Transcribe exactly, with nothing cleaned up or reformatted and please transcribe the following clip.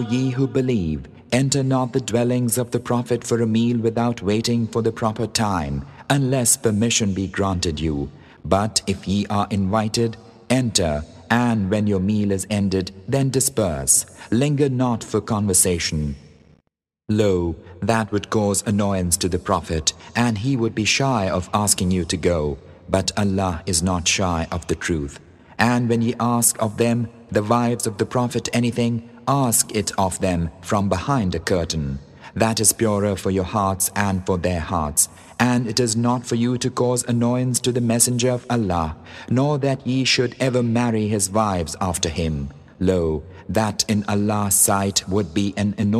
Ye who believe, enter not the dwellings of the Prophet for a meal without waiting for the proper time, unless permission be granted you. But if ye are invited, enter, and when your meal is ended, then disperse. Linger not for conversation. Lo, that would cause annoyance to the Prophet, and he would be shy of asking you to go. But Allah is not shy of the truth. And when ye ask of them, the wives of the Prophet, anything, ask it of them from behind a curtain. That is purer for your hearts and for their hearts. And it is not for you to cause annoyance to the Messenger of Allah, nor that ye should ever marry his wives after him. Lo, that in Allah's sight would be an annoyance